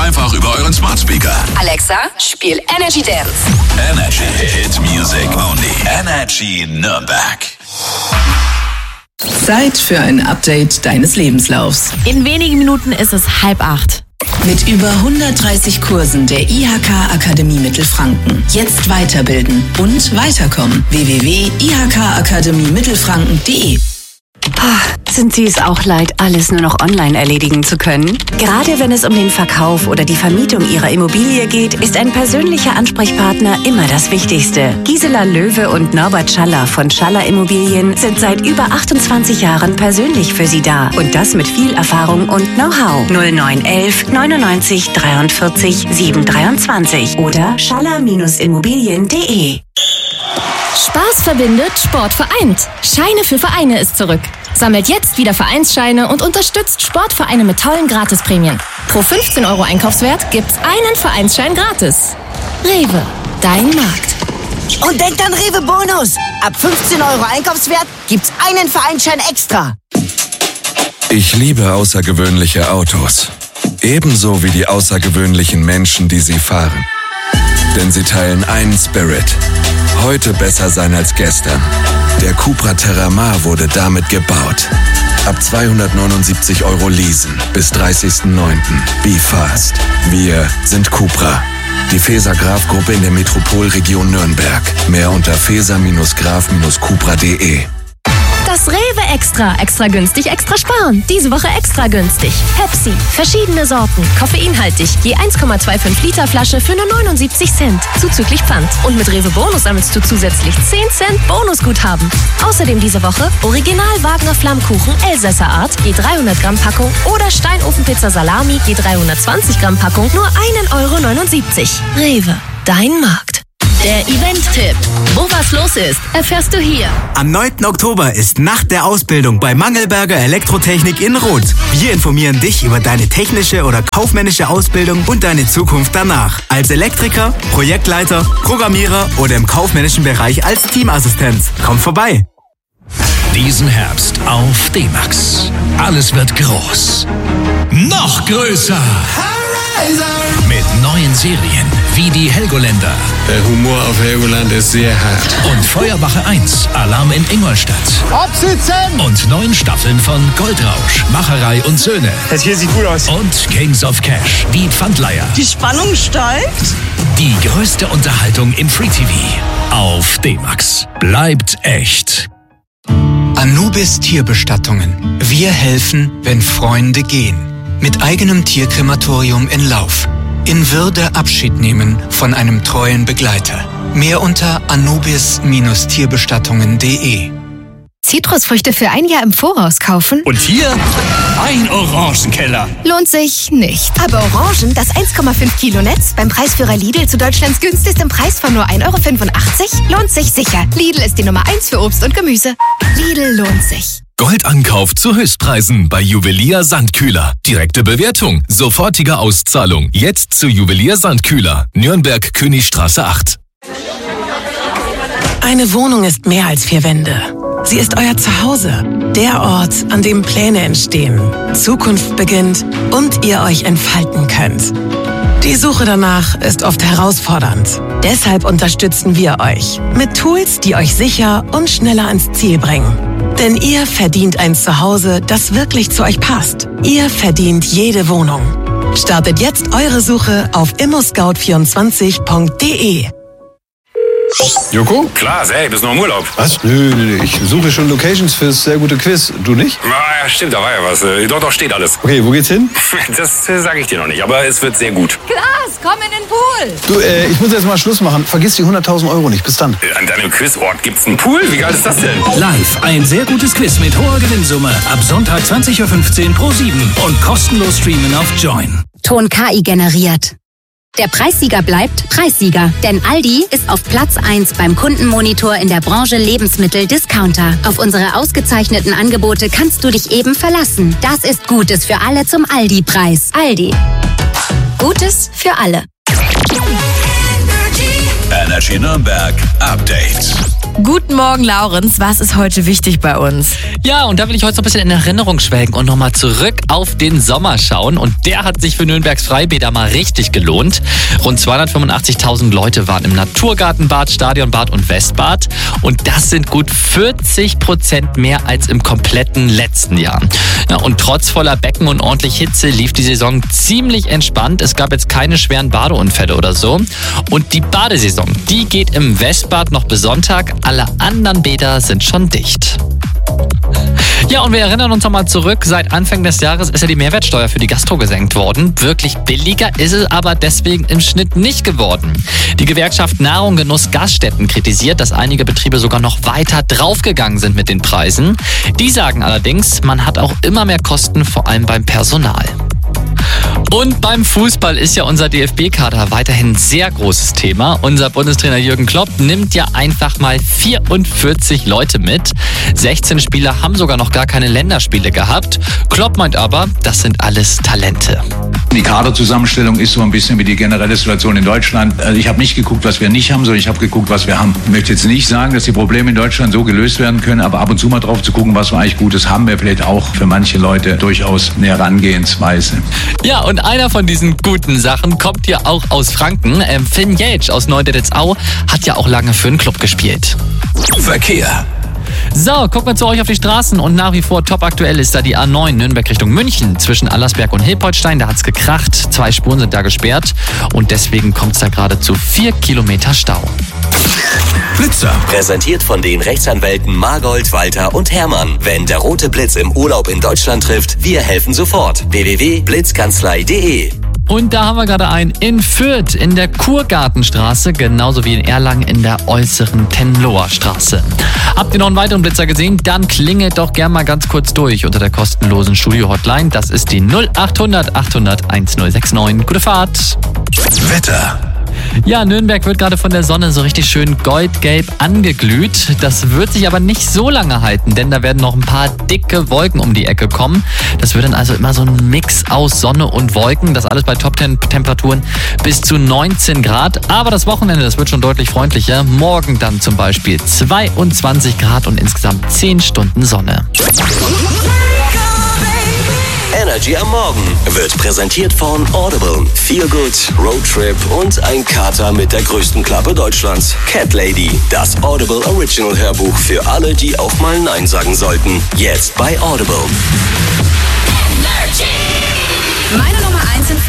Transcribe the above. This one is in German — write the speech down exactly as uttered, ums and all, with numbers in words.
einfach über euren Smart Speaker. Alexa, spiel Energy Dance. Energy Hit Music Only. Energy Nürnberg. Zeit für ein Update deines Lebenslaufs. In wenigen Minuten ist es halb acht. Mit über hundertdreißig Kursen der I H K Akademie Mittelfranken. Jetzt weiterbilden und weiterkommen. w w w punkt i h k akademie mittelfranken punkt de. Sind Sie es auch leid, alles nur noch online erledigen zu können? Gerade wenn es um den Verkauf oder die Vermietung Ihrer Immobilie geht, ist ein persönlicher Ansprechpartner immer das Wichtigste. Gisela Löwe und Norbert Schaller von Schaller Immobilien sind seit über achtundzwanzig Jahren persönlich für Sie da. Und das mit viel Erfahrung und Know-how. null neun elf neunundneunzig dreiundvierzig sieben dreiundzwanzig oder schaller Immobilien punkt de. Spaß verbindet, Sport vereint. Scheine für Vereine ist zurück. Sammelt jetzt wieder Vereinsscheine und unterstützt Sportvereine mit tollen Gratisprämien. Pro fünfzehn Euro Einkaufswert gibt's einen Vereinsschein gratis. Rewe, dein Markt. Und denkt an Rewe Bonus. Ab fünfzehn Euro Einkaufswert gibt's einen Vereinsschein extra. Ich liebe außergewöhnliche Autos. Ebenso wie die außergewöhnlichen Menschen, die sie fahren. Denn sie teilen einen Spirit. Heute besser sein als gestern. Der Cupra Terramar wurde damit gebaut. Ab zweihundertneunundsiebzig Euro leasen bis dreißigsten neunten Be fast. Wir sind Cupra. Die Feser-Graf-Gruppe in der Metropolregion Nürnberg. Mehr unter feser graf cupra punkt de. Das Rewe Extra. Extra günstig, extra sparen. Diese Woche extra günstig. Pepsi. Verschiedene Sorten. Koffeinhaltig. Je eins Komma fünfundzwanzig Liter Flasche für nur neunundsiebzig Cent. Zuzüglich Pfand. Und mit Rewe Bonus sammelst du zusätzlich zehn Cent Bonusguthaben. Außerdem diese Woche Original Wagner Flammkuchen Elsässer Art. Je dreihundert Gramm Packung. Oder Steinofenpizza Salami. Je dreihundertzwanzig Gramm Packung. Nur ein Euro neunundsiebzig. Rewe. Dein Markt. Der Event-Tipp. Wo was los ist, erfährst du hier. Am neunten Oktober ist Nacht der Ausbildung bei Mangelberger Elektrotechnik in Roth. Wir informieren dich über deine technische oder kaufmännische Ausbildung und deine Zukunft danach. Als Elektriker, Projektleiter, Programmierer oder im kaufmännischen Bereich als Teamassistent. Komm vorbei. Diesen Herbst auf D-Max. Alles wird groß. Noch größer. Mit neuen Serien wie die Helgoländer. Der Humor auf Helgoland ist sehr hart. Und Feuerwache eins, Alarm in Ingolstadt. Absitzen! Und neun Staffeln von Goldrausch, Macherei und Söhne. Das hier sieht gut aus. Und Kings of Cash, die Pfandleiher. Die Spannung steigt. Die größte Unterhaltung im Free-T V. Auf D-Max. Bleibt echt. Anubis Tierbestattungen. Wir helfen, wenn Freunde gehen. Mit eigenem Tierkrematorium in Lauf. In Würde Abschied nehmen von einem treuen Begleiter. Mehr unter anubis tierbestattungen punkt de. Zitrusfrüchte für ein Jahr im Voraus kaufen? Und hier ein Orangenkeller. Lohnt sich nicht. Aber Orangen, das eins Komma fünf Kilo Netz, beim Preisführer Lidl zu Deutschlands günstigstem Preis von nur ein Euro fünfundachtzig, lohnt sich sicher. Lidl ist die Nummer eins für Obst und Gemüse. Lidl lohnt sich. Goldankauf zu Höchstpreisen bei Juwelier Sandkühler. Direkte Bewertung, sofortige Auszahlung. Jetzt zu Juwelier Sandkühler, Nürnberg, Königstraße acht. Eine Wohnung ist mehr als vier Wände. Sie ist euer Zuhause, der Ort, an dem Pläne entstehen, Zukunft beginnt und ihr euch entfalten könnt. Die Suche danach ist oft herausfordernd. Deshalb unterstützen wir euch mit Tools, die euch sicher und schneller ans Ziel bringen. Denn ihr verdient ein Zuhause, das wirklich zu euch passt. Ihr verdient jede Wohnung. Startet jetzt eure Suche auf immoscout vierundzwanzig punkt de. Joko? Klar, ey, bist noch im Urlaub. Was? Nö, nö, nö, ich suche schon Locations fürs sehr gute Quiz. Du nicht? Ja, stimmt, da war ja was. Doch, doch, steht alles. Okay, wo geht's hin? Das äh, sage ich dir noch nicht, aber es wird sehr gut. Klaas, komm in den Pool. Du, äh, ich muss jetzt mal Schluss machen. Vergiss die hunderttausend Euro nicht. Bis dann. An deinem Quizort gibt's einen Pool? Wie geil ist das denn? Live, ein sehr gutes Quiz mit hoher Gewinnsumme. Ab Sonntag zwanzig Uhr fünfzehn pro sieben und kostenlos streamen auf Join. Ton K I generiert. Der Preissieger bleibt Preissieger, denn Aldi ist auf Platz eins beim Kundenmonitor in der Branche Lebensmittel-Discounter. Auf unsere ausgezeichneten Angebote kannst du dich eben verlassen. Das ist Gutes für alle zum Aldi-Preis. Aldi. Gutes für alle. Energy. Energy Nürnberg Update. Guten Morgen, Laurenz. Was ist heute wichtig bei uns? Ja, und da will ich heute so ein bisschen in Erinnerung schwelgen und nochmal zurück auf den Sommer schauen. Und der hat sich für Nürnbergs Freibäder mal richtig gelohnt. Rund zweihundertfünfundachtzigtausend Leute waren im Naturgartenbad, Stadionbad und Westbad. Und das sind gut vierzig Prozent mehr als im kompletten letzten Jahr. Ja, und trotz voller Becken und ordentlich Hitze lief die Saison ziemlich entspannt. Es gab jetzt keine schweren Badeunfälle oder so. Und die Badesaison, die geht im Westbad noch bis Sonntag. Alle anderen Bäder sind schon dicht. Ja, und wir erinnern uns nochmal zurück, seit Anfang des Jahres ist ja die Mehrwertsteuer für die Gastro gesenkt worden. Wirklich billiger ist es aber deswegen im Schnitt nicht geworden. Die Gewerkschaft Nahrung, Genuss, Gaststätten kritisiert, dass einige Betriebe sogar noch weiter draufgegangen sind mit den Preisen. Die sagen allerdings, man hat auch immer mehr Kosten, vor allem beim Personal. Und beim Fußball ist ja unser D F B-Kader weiterhin ein sehr großes Thema. Unser Bundestrainer Jürgen Klopp nimmt ja einfach mal vierundvierzig Leute mit. sechzehn Spieler haben sogar noch gar keine Länderspiele gehabt. Klopp meint aber, das sind alles Talente. Die Kaderzusammenstellung ist so ein bisschen wie die generelle Situation in Deutschland. Also ich habe nicht geguckt, was wir nicht haben, sondern ich habe geguckt, was wir haben. Ich möchte jetzt nicht sagen, dass die Probleme in Deutschland so gelöst werden können, aber ab und zu mal drauf zu gucken, was wir eigentlich Gutes haben, wäre vielleicht auch für manche Leute durchaus eine Herangehensweise. Ja, und einer von diesen guten Sachen kommt ja auch aus Franken. Ähm, Finn Jätsch aus Neudettelsau hat ja auch lange für einen Club gespielt. Verkehr. So, gucken wir zu euch auf die Straßen und nach wie vor top aktuell ist da die A neun Nürnberg Richtung München zwischen Allersberg und Hilpoltstein. Da hat's gekracht, zwei Spuren sind da gesperrt und deswegen kommt es da gerade zu vier Kilometer Stau. Blitzer. Präsentiert von den Rechtsanwälten Margold, Walter und Hermann. Wenn der rote Blitz im Urlaub in Deutschland trifft, wir helfen sofort. w w w punkt blitzkanzlei punkt de. Und da haben wir gerade einen in Fürth in der Kurgartenstraße, genauso wie in Erlangen in der äußeren Tenloher Straße. Habt ihr noch einen weiteren Blitzer gesehen? Dann klingelt doch gern mal ganz kurz durch unter der kostenlosen Studio-Hotline. Das ist die null achthundert achthundert1069. Gute Fahrt! Wetter. Ja, Nürnberg wird gerade von der Sonne so richtig schön goldgelb angeglüht. Das wird sich aber nicht so lange halten, denn da werden noch ein paar dicke Wolken um die Ecke kommen. Das wird dann also immer so ein Mix aus Sonne und Wolken. Das alles bei Top-Temperaturen bis zu neunzehn Grad. Aber das Wochenende, das wird schon deutlich freundlicher. Morgen dann zum Beispiel zweiundzwanzig Grad und insgesamt zehn Stunden Sonne. Energy am Morgen wird präsentiert von Audible. Feel Good, Roadtrip und ein Kater mit der größten Klappe Deutschlands. Cat Lady, das Audible Original Hörbuch für alle, die auch mal Nein sagen sollten. Jetzt bei Audible. Meine Nummer eins in